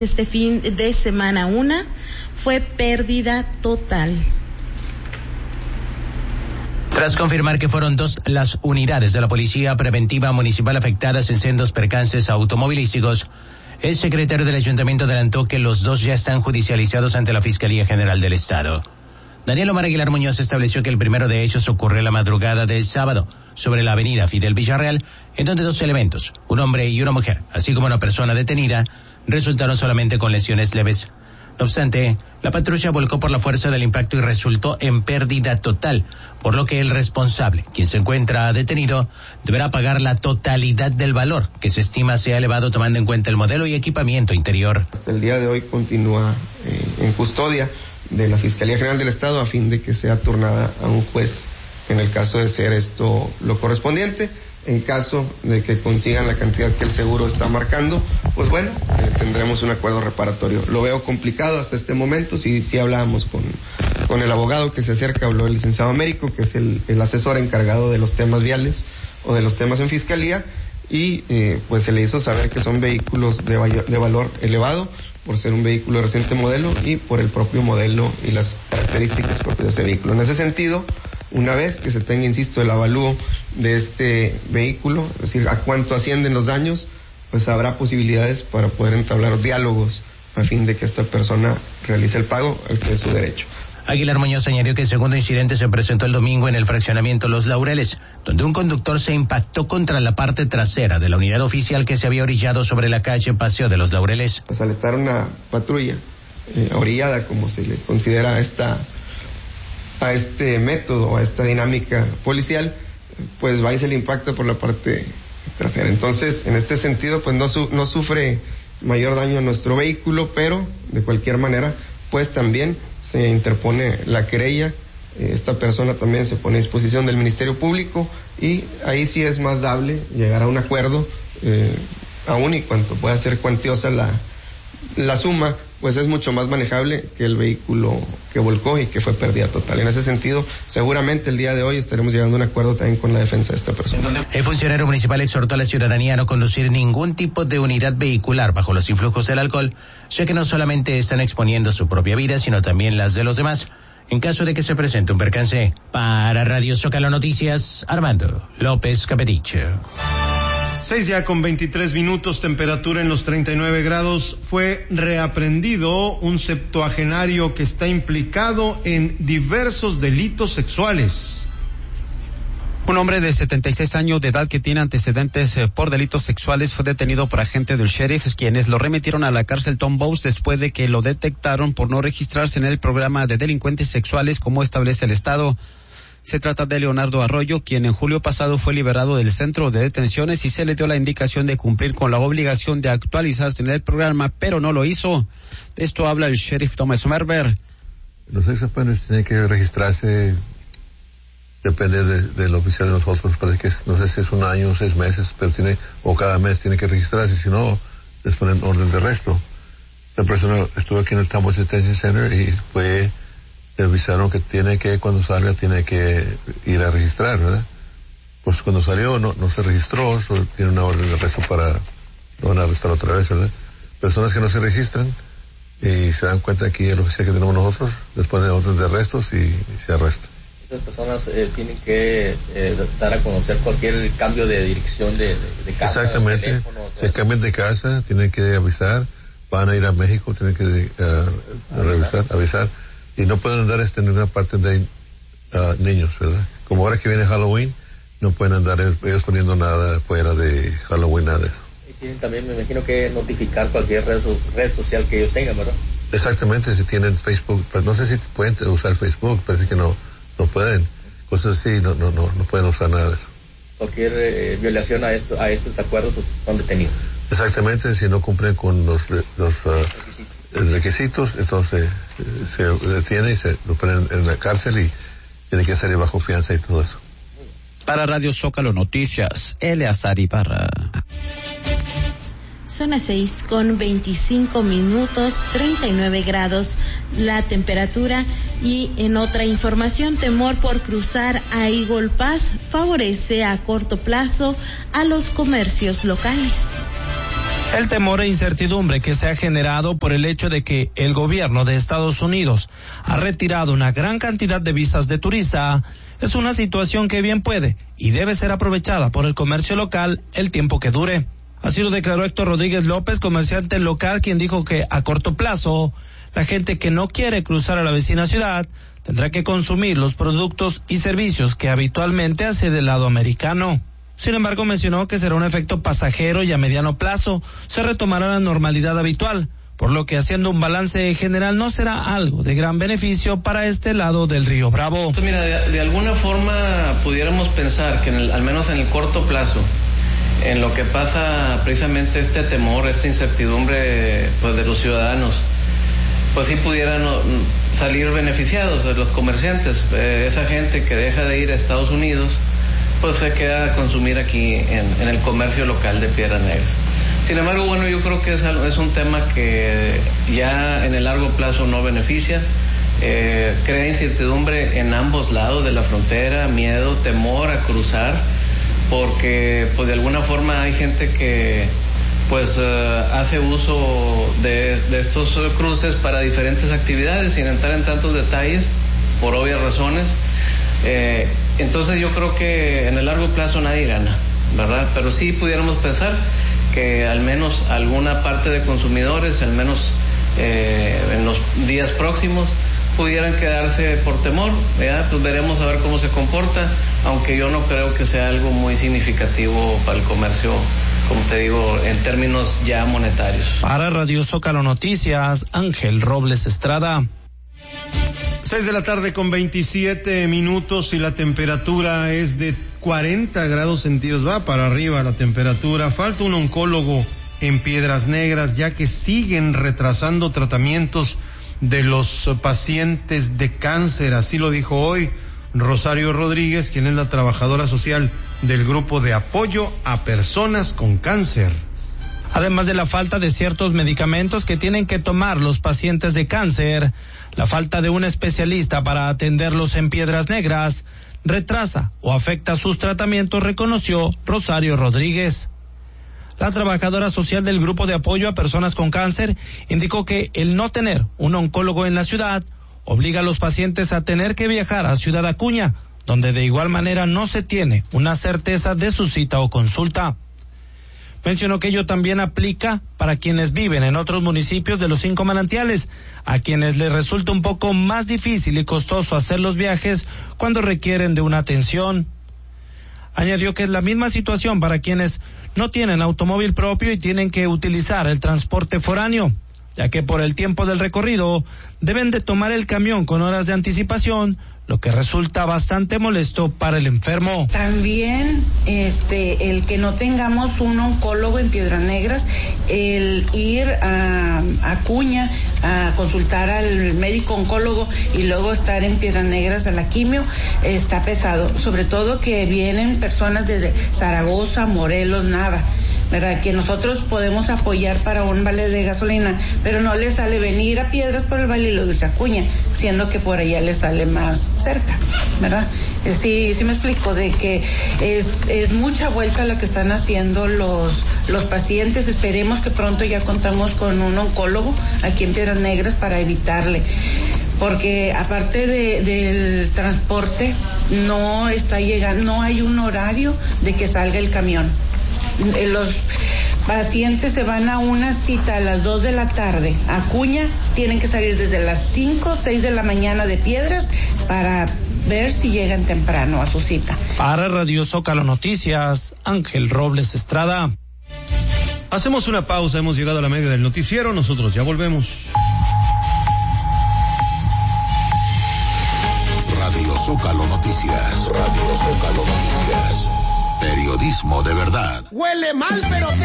Este fin de semana una fue pérdida total. Tras confirmar que fueron 2 las unidades de la Policía Preventiva Municipal afectadas en sendos percances automovilísticos, el secretario del Ayuntamiento adelantó que los 2 ya están judicializados ante la Fiscalía General del Estado. Daniel Omar Aguilar Muñoz estableció que el primero de ellos ocurrió la madrugada del sábado sobre la avenida Fidel Villarreal, en donde 2 elementos, un hombre y una mujer, así como una persona detenida, resultaron solamente con lesiones leves. No obstante, la patrulla volcó por la fuerza del impacto y resultó en pérdida total, por lo que el responsable, quien se encuentra detenido, deberá pagar la totalidad del valor, que se estima sea elevado tomando en cuenta el modelo y equipamiento interior. Hasta el día de hoy continúa en custodia de la Fiscalía General del Estado a fin de que sea turnada a un juez en el caso de ser esto lo correspondiente. En caso de que consigan la cantidad que el seguro está marcando, pues bueno, tendremos un acuerdo reparatorio. Lo veo complicado hasta este momento. Si hablábamos con el abogado que se acerca, habló el licenciado Américo, que es el asesor encargado de los temas viales o de los temas en fiscalía, y pues se le hizo saber que son vehículos de valor elevado por ser un vehículo de reciente modelo y por el propio modelo y las características propias de ese vehículo. En ese sentido, una vez que se tenga, insisto, el avalúo de este vehículo, es decir, a cuánto ascienden los daños, pues habrá posibilidades para poder entablar diálogos a fin de que esta persona realice el pago, al que es su derecho. Aguilar Muñoz añadió que el segundo incidente se presentó el domingo en el fraccionamiento Los Laureles, donde un conductor se impactó contra la parte trasera de la unidad oficial que se había orillado sobre la calle Paseo de Los Laureles. Pues al estar una patrulla orillada, como se le considera a este método, a esta dinámica policial, pues va y se le impacta por la parte trasera. Entonces, en este sentido, pues no sufre mayor daño a nuestro vehículo, pero de cualquier manera, pues también se interpone la querella. Esta persona también se pone a disposición del Ministerio Público y ahí sí es más dable llegar a un acuerdo, aún y cuanto pueda ser cuantiosa la suma, pues es mucho más manejable que el vehículo que volcó y que fue pérdida total. En ese sentido, seguramente el día de hoy estaremos llegando a un acuerdo también con la defensa de esta persona. El funcionario municipal exhortó a la ciudadanía a no conducir ningún tipo de unidad vehicular bajo los influjos del alcohol, ya que no solamente están exponiendo su propia vida, sino también las de los demás, en caso de que se presente un percance. Para Radio Zócalo Noticias, Armando López Capericho. 6:23, temperatura en los 39 grados. Fue reaprendido un septuagenario que está implicado en diversos delitos sexuales. Un hombre de 76 años de edad que tiene antecedentes por delitos sexuales fue detenido por agentes del sheriff, quienes lo remitieron a la cárcel Tom Bowes después de que lo detectaron por no registrarse en el programa de delincuentes sexuales como establece el Estado. Se trata de Leonardo Arroyo, quien en julio pasado fue liberado del centro de detenciones y se le dio la indicación de cumplir con la obligación de actualizarse en el programa, pero no lo hizo. De esto habla el sheriff Thomas Merber. Los sex offenders tienen que registrarse, depende del oficial de nosotros, parece que no sé si es 1 año o 6 meses, pero o cada mes tiene que registrarse, si no, les ponen orden de arresto. La persona estuvo aquí en el Tambo Detention Center y le avisaron que cuando salga tiene que ir a registrar, ¿verdad? Pues cuando salió no se registró, solo tiene una orden de arresto lo van a arrestar otra vez, ¿verdad? Personas que no se registran y se dan cuenta aquí el oficial que tenemos nosotros, les ponen orden de arrestos y se arresta. Estas personas tienen que dar a conocer cualquier cambio de dirección de casa. Exactamente, de teléfono, se cambian de casa, tienen que avisar, van a ir a México, tienen que avisar. Y no pueden andar en ninguna parte de niños, ¿verdad? Como ahora que viene Halloween, no pueden andar ellos poniendo nada fuera de Halloween, nada de eso. Y tienen también, me imagino, que notificar cualquier red social que ellos tengan, ¿verdad? Exactamente, si tienen Facebook, pues no sé si pueden usar Facebook, parece que no pueden, cosas así, no pueden usar nada de eso. Cualquier violación a estos acuerdos, pues, son detenidos. Exactamente, si no cumplen con los requisitos, entonces se detiene y se lo ponen en la cárcel y tiene que salir bajo fianza y todo eso. Para Radio Zócalo Noticias, Eleazar Ibarra. Son las 6:25, 39 grados la temperatura. Y en otra información, temor por cruzar a Eagle Pass favorece a corto plazo a los comercios locales. El temor e incertidumbre que se ha generado por el hecho de que el gobierno de Estados Unidos ha retirado una gran cantidad de visas de turista es una situación que bien puede y debe ser aprovechada por el comercio local el tiempo que dure. Así lo declaró Héctor Rodríguez López, comerciante local, quien dijo que a corto plazo la gente que no quiere cruzar a la vecina ciudad tendrá que consumir los productos y servicios que habitualmente hace del lado americano. Sin embargo, mencionó que será un efecto pasajero y a mediano plazo se retomará la normalidad habitual, por lo que haciendo un balance general no será algo de gran beneficio para este lado del río Bravo. Mira, de alguna forma pudiéramos pensar que al menos en el corto plazo, en lo que pasa precisamente este temor, esta incertidumbre pues de los ciudadanos, pues sí pudieran salir beneficiados de los comerciantes. Esa gente que deja de ir a Estados Unidos pues se queda a consumir aquí en el comercio local de Piedras Negras. Sin embargo, bueno, yo creo que es un tema que ya en el largo plazo no beneficia, crea incertidumbre en ambos lados de la frontera, miedo, temor a cruzar, porque pues de alguna forma hay gente que pues hace uso de estos cruces para diferentes actividades, sin entrar en tantos detalles, por obvias razones. Entonces yo creo que en el largo plazo nadie gana, ¿verdad? Pero sí pudiéramos pensar que al menos alguna parte de consumidores, al menos en los días próximos, pudieran quedarse por temor, ¿verdad? Pues veremos a ver cómo se comporta, aunque yo no creo que sea algo muy significativo para el comercio, como te digo, en términos ya monetarios. Para Radio Zócalo Noticias, Ángel Robles Estrada. 6:27 p.m. y la temperatura es de 40 grados centígrados, va para arriba la temperatura. Falta un oncólogo en Piedras Negras, ya que siguen retrasando tratamientos de los pacientes de cáncer. Así lo dijo hoy Rosario Rodríguez, quien es la trabajadora social del grupo de apoyo a personas con cáncer. Además de la falta de ciertos medicamentos que tienen que tomar los pacientes de cáncer, la falta de un especialista para atenderlos en Piedras Negras retrasa o afecta sus tratamientos, reconoció Rosario Rodríguez. La trabajadora social del grupo de apoyo a personas con cáncer indicó que el no tener un oncólogo en la ciudad obliga a los pacientes a tener que viajar a Ciudad Acuña, donde de igual manera no se tiene una certeza de su cita o consulta. Mencionó que ello también aplica para quienes viven en otros municipios de los 5 manantiales, a quienes les resulta un poco más difícil y costoso hacer los viajes cuando requieren de una atención. Añadió que es la misma situación para quienes no tienen automóvil propio y tienen que utilizar el transporte foráneo, ya que por el tiempo del recorrido deben de tomar el camión con horas de anticipación, lo que resulta bastante molesto para el enfermo. También el que no tengamos un oncólogo en Piedras Negras, el ir a Acuña a consultar al médico oncólogo y luego estar en Piedras Negras a la quimio, está pesado, sobre todo que vienen personas desde Zaragoza, Morelos, Nava, ¿verdad? Que nosotros podemos apoyar para un vale de gasolina, pero no les sale venir a Piedras por el vale y luego irse a Acuña, siendo que por allá les sale más cerca, ¿verdad? Sí me explico, de que es mucha vuelta la que están haciendo los pacientes. Esperemos que pronto ya contamos con un oncólogo aquí en Piedras Negras para evitarle, porque aparte del transporte no está llegando, no hay un horario de que salga el camión. Los pacientes se van a una cita a las 2 de la tarde. Acuña tienen que salir desde las 5, 6 de la mañana de Piedras para ver si llegan temprano a su cita. Para Radio Zócalo Noticias, Ángel Robles Estrada. Hacemos una pausa, hemos llegado a la media del noticiero, nosotros ya volvemos. Radio Zócalo Noticias. Radio Zócalo Noticias. Periodismo de verdad. Huele mal, pero